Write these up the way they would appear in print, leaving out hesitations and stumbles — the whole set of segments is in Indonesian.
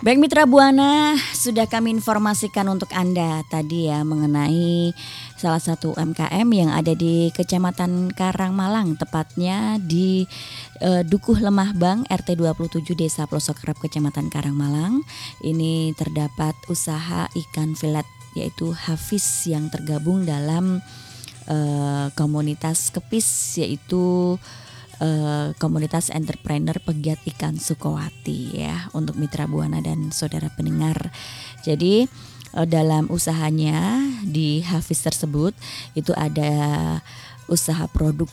Baik Mitra Buana, sudah kami informasikan untuk Anda tadi ya mengenai salah satu UMKM yang ada di Kecamatan Karangmalang, tepatnya di Dukuh Lemah Bang, RT 27 Desa Pelosok Kerap, Kecamatan Karangmalang. Ini terdapat usaha ikan filet yaitu Hafiz yang tergabung dalam komunitas Kepis, yaitu komunitas entrepreneur pegiat ikan Sukowati ya, untuk Mitra Buana dan saudara pendengar. Jadi dalam usahanya di Hafiz tersebut itu ada usaha produk,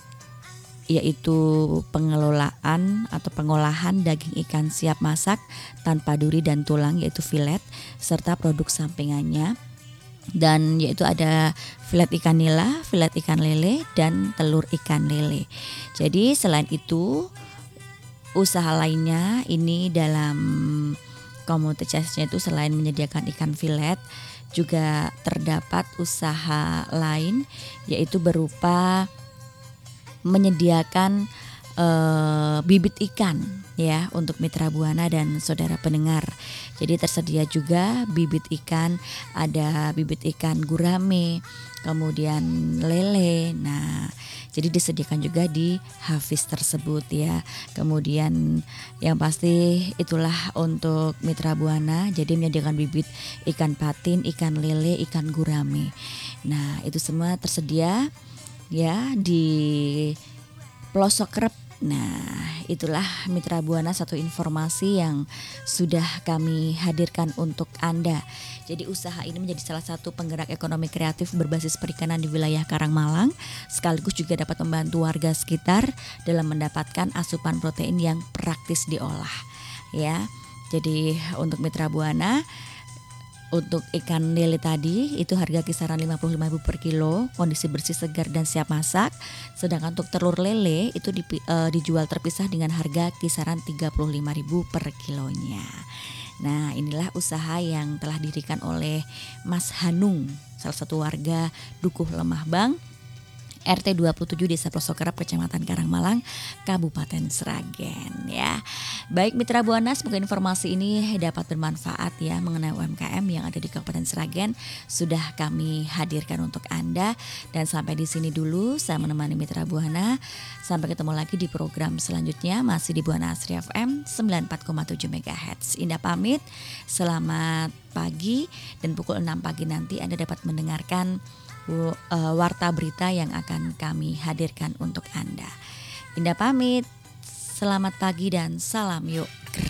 yaitu pengelolaan atau pengolahan daging ikan siap masak tanpa duri dan tulang, yaitu filet, serta produk sampingannya. Dan yaitu ada filet ikan nila, filet ikan lele, dan telur ikan lele. Jadi selain itu usaha lainnya ini dalam komunitasnya itu selain menyediakan ikan filet, juga terdapat usaha lain yaitu berupa menyediakan bibit ikan ya untuk Mitra Buana dan saudara pendengar. Jadi tersedia juga bibit ikan, ada bibit ikan gurame, kemudian lele. Nah, jadi disediakan juga di Hafiz tersebut ya. Kemudian yang pasti itulah untuk Mitra Buana, jadi menyediakan bibit ikan patin, ikan lele, ikan gurame. Nah, itu semua tersedia ya di Pelosok Kerap. Nah, itulah Mitra Buana satu informasi yang sudah kami hadirkan untuk Anda. Jadi usaha ini menjadi salah satu penggerak ekonomi kreatif berbasis perikanan di wilayah Karangmalang, sekaligus juga dapat membantu warga sekitar dalam mendapatkan asupan protein yang praktis diolah. Ya, jadi untuk Mitra Buana, untuk ikan lele tadi itu harga kisaran 55.000 per kilo, kondisi bersih, segar dan siap masak. Sedangkan untuk telur lele itu dijual terpisah dengan harga kisaran 35.000 per kilonya. Nah, inilah usaha yang telah didirikan oleh Mas Hanung, salah satu warga Dukuh Lemah Bang, RT 27 Desa Pelosok Kerap, Kecamatan Karangmalang, Kabupaten Sragen ya. Baik Mitra Buana, semoga informasi ini dapat bermanfaat ya mengenai UMKM yang ada di Kabupaten Sragen, sudah kami hadirkan untuk Anda. Dan sampai di sini dulu saya menemani Mitra Buana. Sampai ketemu lagi di program selanjutnya masih di Buana Asri FM 94,7 MHz. Indah pamit, selamat pagi, dan pukul 6 pagi nanti Anda dapat mendengarkan warta berita yang akan kami hadirkan untuk Anda. Indah pamit, selamat pagi dan salam yuk.